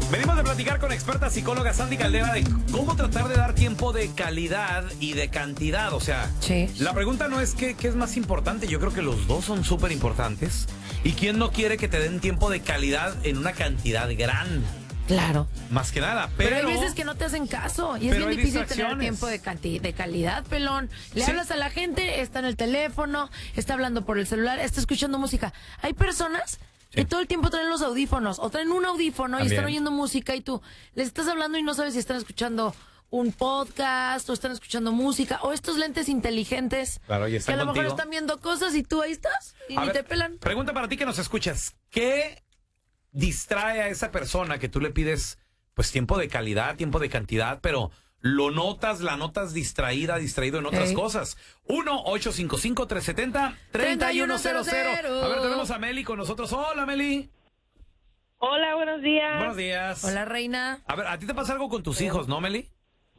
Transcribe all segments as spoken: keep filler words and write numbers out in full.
Venimos de platicar con experta psicóloga Sandy Caldera de cómo tratar de dar tiempo de calidad y de cantidad. O sea, sí. La pregunta no es qué, qué es más importante. Yo creo que los dos son súper importantes. ¿Y quién no quiere que te den tiempo de calidad en una cantidad grande? Claro. Más que nada, pero... Pero hay veces que no te hacen caso y es bien difícil tener tiempo de, canti- de calidad, pelón. Le sí. hablas a la gente, está en el teléfono, está hablando por el celular, está escuchando música. Hay personas... Sí. que todo el tiempo traen los audífonos o traen un audífono También. y están oyendo música y tú les estás hablando y no sabes si están escuchando un podcast o están escuchando música o estos lentes inteligentes claro, y están que a lo contigo. mejor están viendo cosas y tú ahí estás y a ni ver, te pelan. Pregunta para ti que nos escuchas. ¿Qué distrae a esa persona que tú le pides pues tiempo de calidad, tiempo de cantidad, pero lo notas, la notas distraída, distraído en otras hey. cosas? uno ocho cinco cinco, tres siete cero, tres uno cero cero. A ver, tenemos a Meli con nosotros. Hola, Meli. Hola, buenos días. Buenos días. Hola, reina. A ver, ¿a ti te pasa algo con tus hijos, no, Meli?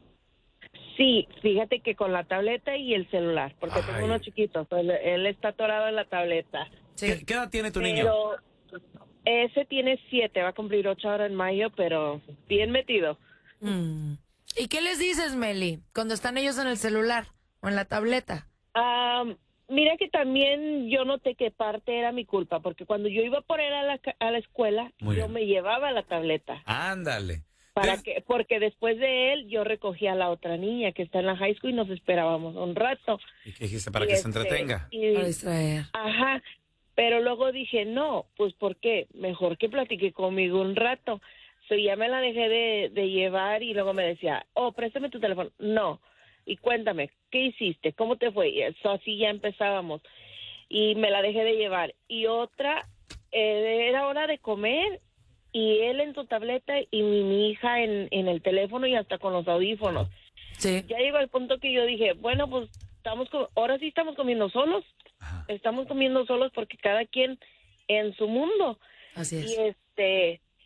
Sí, fíjate que con la tableta y el celular, porque Ay. tengo unos chiquitos, él, él está atorado en la tableta. Sí. ¿Qué, ¿Qué edad tiene tu pero niño? Ese tiene siete, va a cumplir ocho ahora en mayo, pero bien metido. Mm. ¿Y qué les dices, Meli, cuando están ellos en el celular o en la tableta? Um, mira que también yo noté que parte era mi culpa, porque cuando yo iba por él a la, a la escuela, Muy yo bien. me llevaba la tableta. Ándale. Para Entonces... que, porque después de él, yo recogía a la otra niña que está en la high school y nos esperábamos un rato. ¿Y qué dijiste? Para y que este, se entretenga. Y, Para distraer. Ajá. Pero luego dije, no, pues ¿por qué? Mejor que platique conmigo un rato. So, ya me la dejé de, de llevar y luego me decía, oh, préstame tu teléfono. No. Y cuéntame, ¿qué hiciste? ¿Cómo te fue? Y eso así ya empezábamos. Y me la dejé de llevar. Y otra, eh, era hora de comer y él en su tableta y mi, mi hija en, en el teléfono y hasta con los audífonos. Sí. Ya llegó el punto que yo dije, bueno, pues estamos con, ahora sí estamos comiendo solos. Ajá. Estamos comiendo solos porque cada quien en su mundo. Así es. Y este...